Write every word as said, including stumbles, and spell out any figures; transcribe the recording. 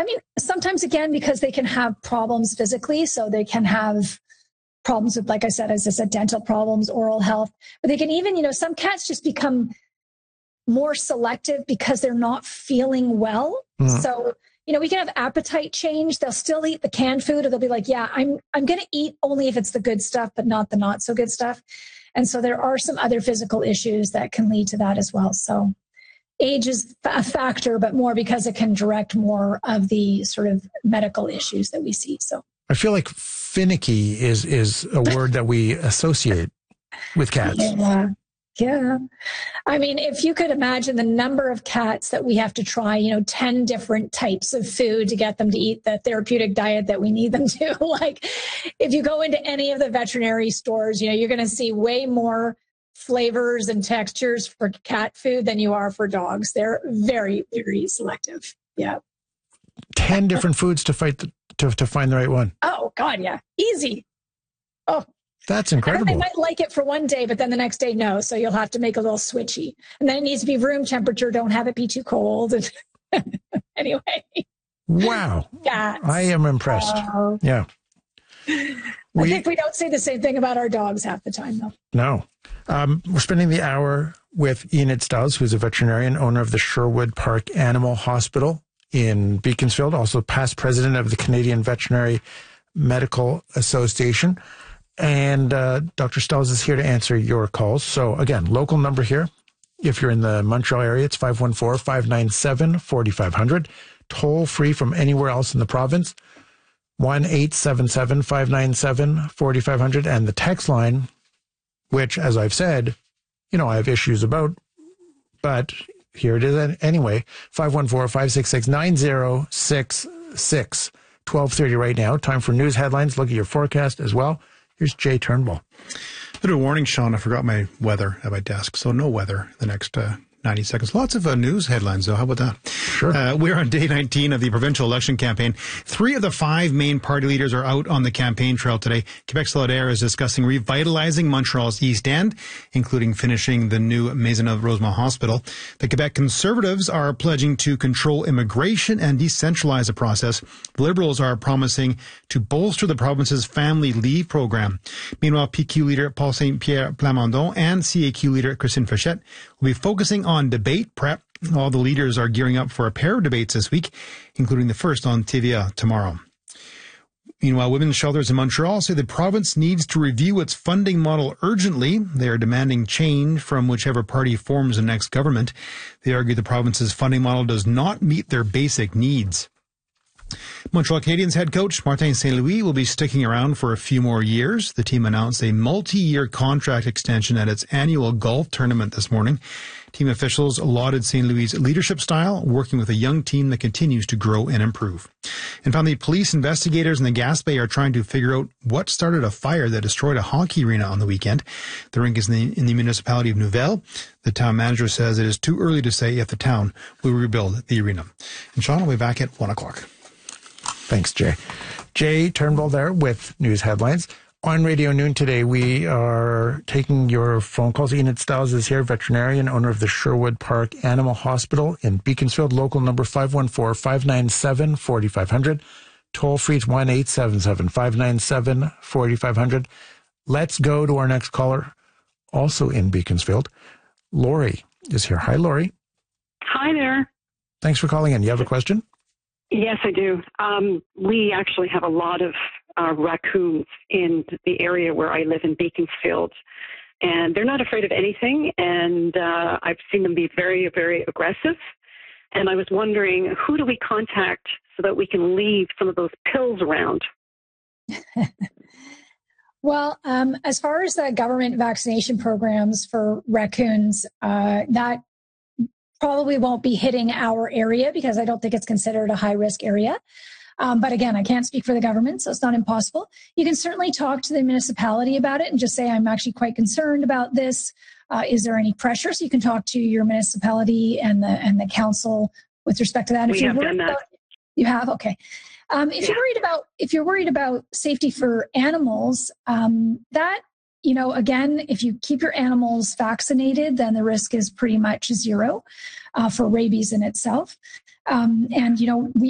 I mean, sometimes, again, because they can have problems physically, so they can have problems with, like I said, as I said, dental problems, oral health, but they can even, you know, some cats just become more selective because they're not feeling well. Mm. So, you know, we can have appetite change. They'll still eat the canned food, or they'll be like, yeah, I'm, I'm going to eat only if it's the good stuff, but not the not so good stuff. And so there are some other physical issues that can lead to that as well. So age is a factor, but more because it can direct more of the sort of medical issues that we see. So I feel like finicky is, is a word that we associate with cats. Yeah. Yeah. I mean, if you could imagine the number of cats that we have to try, you know, ten different types of food to get them to eat the therapeutic diet that we need them to. Like, if you go into any of the veterinary stores, you know, you're going to see way more flavors and textures for cat food than you are for dogs. They're very, very selective. Yeah. ten different foods to fight the, to, to find the right one. Oh, God, yeah. Easy. Oh, that's incredible. They might like it for one day, but then the next day, no. So you'll have to make a little switchy. And then it needs to be room temperature. Don't have it be too cold. Anyway. Wow. Cats. I am impressed. Uh, yeah. I we, think we don't say the same thing about our dogs half the time, though. No. Um, we're spending the hour with Enid Stiles, who's a veterinarian, owner of the Sherwood Park Animal Hospital in Beaconsfield, also past president of the Canadian Veterinary Medical Association. And uh, Doctor Stiles is here to answer your calls. So, again, local number here. If you're in the Montreal area, it's five one four, five nine seven, four five zero zero. Toll free from anywhere else in the province, one eight seven seven, five nine seven, four five zero zero. And the text line, which, as I've said, you know, I have issues about, but here it is anyway, five one four, five six six, nine zero six six. twelve thirty right now. Time for news headlines. Look at your forecast as well. Here's Jay Turnbull. Bit of a warning, Sean. I forgot my weather at my desk, so no weather the next uh, ninety seconds. Lots of uh, news headlines, though. How about that? Sure. Uh, we're on day nineteen of the provincial election campaign. Three of the five main party leaders are out on the campaign trail today. Quebec Solidaire is discussing revitalizing Montreal's East End, including finishing the new Maisonneuve-Rosemont Hospital. The Quebec Conservatives are pledging to control immigration and decentralize the process. The Liberals are promising to bolster the province's family leave program. Meanwhile, P Q leader Paul Saint Pierre Plamondon and C A Q leader Christine Fachette will be focusing on debate prep. All the leaders are gearing up for a pair of debates this week, including the first on T V A tomorrow. Meanwhile, women's shelters in Montreal say the province needs to review its funding model urgently. They are demanding change from whichever party forms the next government. They argue the province's funding model does not meet their basic needs. Montreal Canadiens head coach Martin Saint Louis will be sticking around for a few more years. The team announced a multi-year contract extension at its annual golf tournament this morning. Team officials lauded Saint Louis' leadership style, working with a young team that continues to grow and improve. And finally, police investigators in the Gaspé are trying to figure out what started a fire that destroyed a hockey arena on the weekend. The rink is in the, in the municipality of Nouvelle. The town manager says it is too early to say if the town will rebuild the arena. And Sean will be back at one o'clock. Thanks, Jay. Jay Turnbull there with news headlines. On Radio Noon today, we are taking your phone calls. Enid Stiles is here, veterinarian, owner of the Sherwood Park Animal Hospital in Beaconsfield. Local number five one four, five nine seven, four five zero zero. Toll free is one eight seven seven, five nine seven, four five zero zero. Let's go to our next caller, also in Beaconsfield. Lori is here. Hi, Lori. Hi there. Thanks for calling in. You have a question? Yes, I do. Um, we actually have a lot of uh, raccoons in the area where I live in Beaconsfield, and they're not afraid of anything, and uh, I've seen them be very, very aggressive. And I was wondering, who do we contact so that we can leave some of those pills around? Well, um, as far as the government vaccination programs for raccoons, uh, that probably won't be hitting our area because I don't think it's considered a high-risk area. Um, but again, I can't speak for the government, so it's not impossible. You can certainly talk to the municipality about it and just say, I'm actually quite concerned about this. Uh, is there any pressure? So you can talk to your municipality and the and the council with respect to that. If we you're have done that. About, you have? Okay. Um, if yeah. you're worried about if you're worried about safety for animals, um, that You know, again, if you keep your animals vaccinated, then the risk is pretty much zero uh, for rabies in itself. Um, and, you know, we